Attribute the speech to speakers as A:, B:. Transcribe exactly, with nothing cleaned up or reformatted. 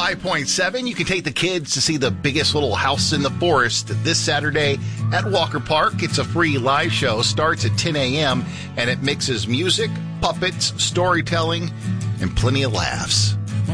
A: five point seven. You can take the kids to see the biggest little house in the forest this Saturday at Walker Park. It's a free live show. Starts at ten a.m. and it mixes music, puppets, storytelling, and plenty of laughs.